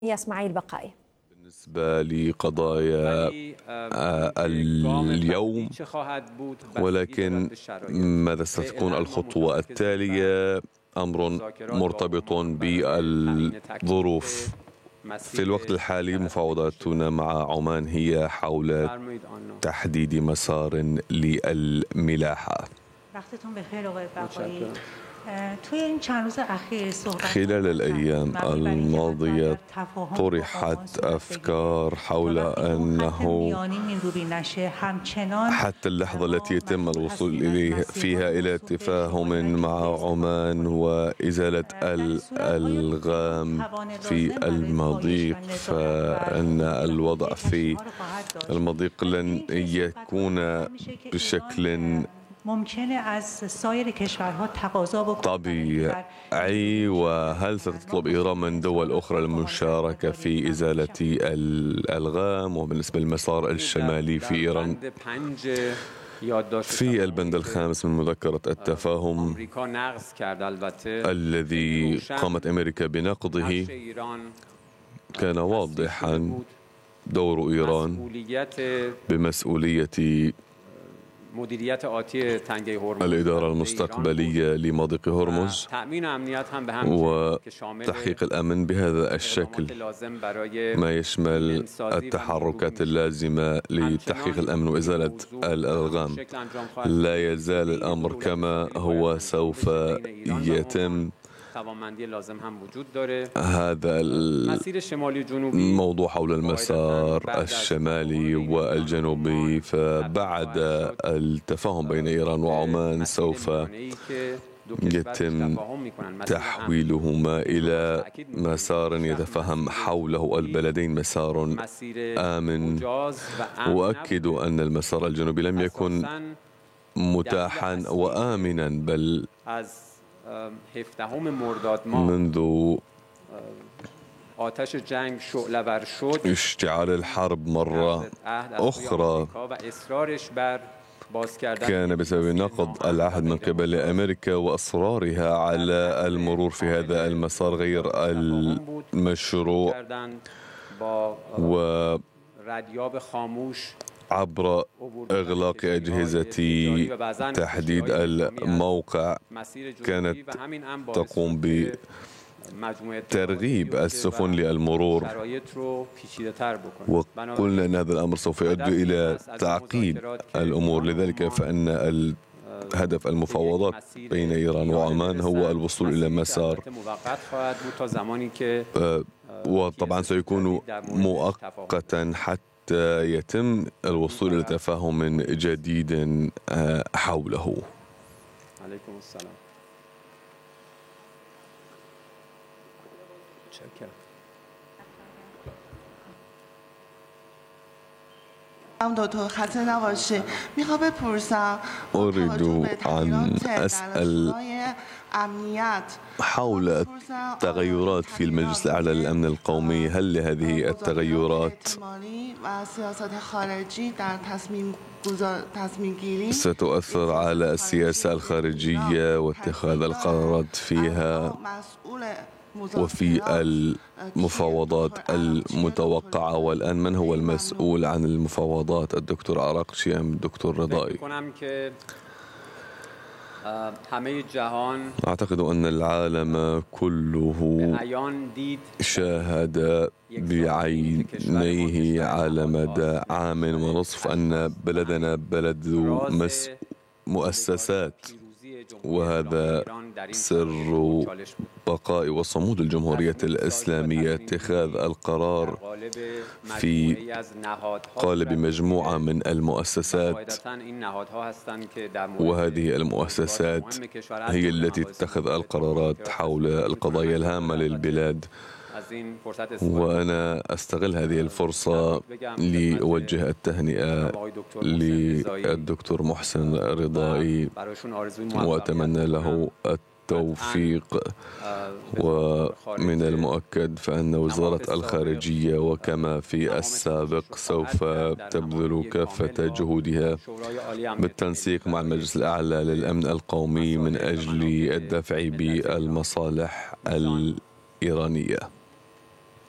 إسماعيل بقائي. بالنسبة لقضايا اليوم، ولكن ماذا ستكون الخطوة التالية؟ أمر مرتبط بالظروف. في الوقت الحالي مفاوضاتنا مع عمان هي حول تحديد مسار للملاحة. خلال الأيام الماضية طرحت أفكار حول أنه حتى اللحظة التي يتم الوصول فيها إلى تفاهم مع عمان وإزالة الألغام في المضيق، فإن الوضع في المضيق لن يكون بشكل طبيعي. وهل ستطلب إيران من دول أخرى المشاركة في إزالة الألغام؟ وبالنسبة للمسار الشمالي في إيران، في البند الخامس من مذكرة التفاهم الذي قامت أمريكا بنقضه، كان واضحا دور إيران بمسؤولية الإدارة المستقبلية لمضيق هرمز وتحقيق الأمن بهذا الشكل، ما يشمل التحركات اللازمة لتحقيق الأمن وإزالة الألغام. لا يزال الأمر كما هو، سوف يتم هذا الموضوع حول المسار الشمالي والجنوبي. فبعد التفاهم بين إيران وعمان سوف يتم تحويلهما إلى مسار يتفهم حوله البلدين، مسار آمن. وأكدوا أن المسار الجنوبي لم يكن متاحا وآمنا، بل منذ اشتعال الحرب مرة أخرى كان بسبب نقض العهد من قبل أمريكا وإصرارها على المرور في هذا المسار غير المشروع، عبر إغلاق أجهزة تحديد الموقع كانت تقوم بترغيب السفن للمرور، وقلنا أن هذا الأمر سوف يؤدي إلى تعقيد الأمور. لذلك فإن هدف المفاوضات بين إيران وعمان هو الوصول إلى مسار، وطبعا سيكون مؤقتا حتى يتم الوصول إلى تفاهم جديد حوله. عليكم السلام. أريد أن أسأل حول التغيرات في المجلس الأعلى للأمن القومي. هل لهذه التغيرات ستؤثر على السياسة الخارجية واتخاذ القرارات فيها وفي المفاوضات المتوقعة؟ والآن من هو المسؤول عن المفاوضات، الدكتور عراقشي أم الدكتور رضائي؟ أعتقد أن العالم كله شاهد بعينيه على مدى عام ونصف أن بلدنا بلد مؤسسات، وهذا سر بقاء وصمود الجمهورية الإسلامية، اتخاذ القرار في قالب مجموعة من المؤسسات، وهذه المؤسسات هي التي تتخذ القرارات حول القضايا الهامة للبلاد. وأنا أستغل هذه الفرصة لأوجه التهنئة للدكتور محسن رضائي وأتمنى له التوفيق. ومن المؤكد فإن وزارة الخارجية وكما في السابق سوف تبذل كافة جهودها بالتنسيق مع المجلس الأعلى للأمن القومي من أجل الدفع بالمصالح الإيرانية.